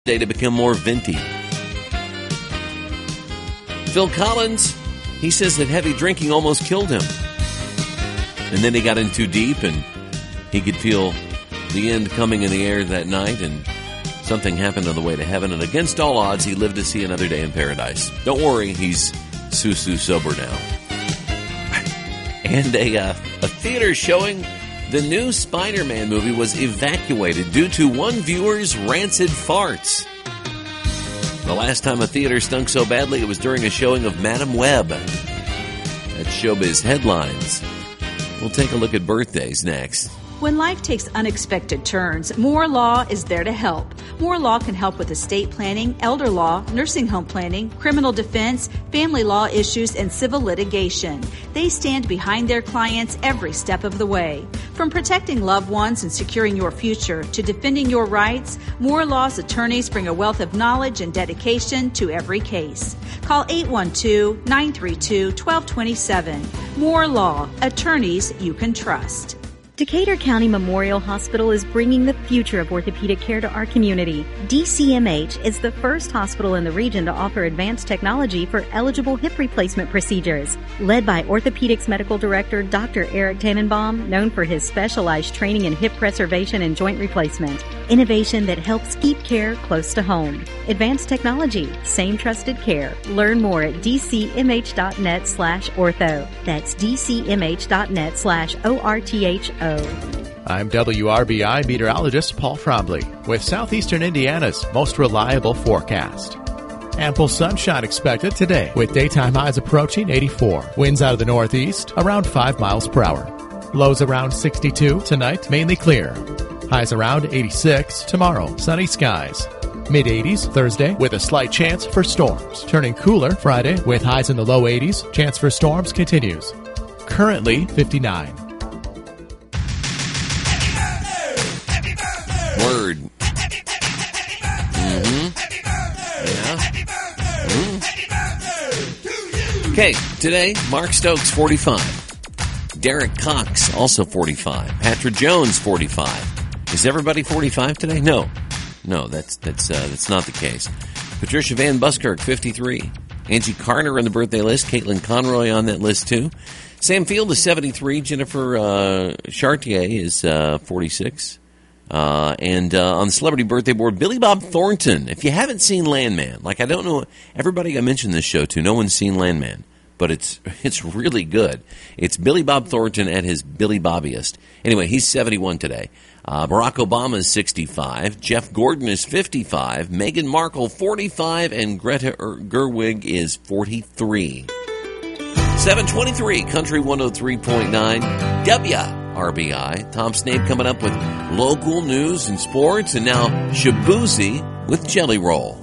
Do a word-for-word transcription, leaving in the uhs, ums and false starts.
day to become more venti. Phil Collins, he says that heavy drinking almost killed him. And then he got in too deep and he could feel the end coming in the air that night, and something happened on the way to heaven, and against all odds, he lived to see another day in paradise. Don't worry, he's Susu sober now. And a, uh, a theater showing the new Spider-Man movie was evacuated due to one viewer's rancid farts. The last time a theater stunk so badly, it was during a showing of Madam Web. That's Showbiz Headlines. We'll take a look at birthdays next. When life takes unexpected turns, Moore Law is there to help. Moore Law can help with estate planning, elder law, nursing home planning, criminal defense, family law issues, and civil litigation. They stand behind their clients every step of the way. From protecting loved ones and securing your future to defending your rights, Moore Law's attorneys bring a wealth of knowledge and dedication to every case. Call eight one two, nine three two, one two two seven. Moore Law, attorneys you can trust. Decatur County Memorial Hospital is bringing the future of orthopedic care to our community. D C M H is the first hospital in the region to offer advanced technology for eligible hip replacement procedures. Led by Orthopedics Medical Director Doctor Eric Tannenbaum, known for his specialized training in hip preservation and joint replacement. Innovation that helps keep care close to home. Advanced technology, same trusted care. Learn more at dcmh.net slash ortho. That's dcmh.net slash O-R-T-H-O. I'm W R B I meteorologist Paul Frombley with Southeastern Indiana's most reliable forecast. Ample sunshine expected today with daytime highs approaching eighty-four. Winds out of the northeast around five miles per hour. Lows around sixty-two tonight, mainly clear. Highs around eighty-six tomorrow, sunny skies. Mid-eighties Thursday with a slight chance for storms. Turning cooler Friday with highs in the low eighties. Chance for storms continues. Currently fifty-nine. Word. Mm-hmm. Yeah. Mm. Okay, today, Mark Stokes, forty-five. Derek Cox, also forty-five. Patrick Jones, forty-five. Is everybody forty-five today? No. No, that's that's uh, that's not the case. Patricia Van Buskirk, fifty-three. Angie Carter on the birthday list. Caitlin Conroy on that list, too. Sam Field is seventy-three. Jennifer uh, Chartier is uh, forty-six. Uh, and uh, on the celebrity birthday board, Billy Bob Thornton. If you haven't seen Landman, like I don't know, everybody I mentioned this show to, no one's seen Landman, but it's it's really good. It's Billy Bob Thornton at his Billy Bobbiest. Anyway, he's seventy-one today. Uh, Barack Obama is sixty-five. Jeff Gordon is fifty-five. Meghan Markle, forty-five. And Greta Gerwig is forty-three. seven twenty-three, Country one oh three point nine, W R B I. Tom Snape coming up with local news and sports, and now Shabuzi with Jelly Roll.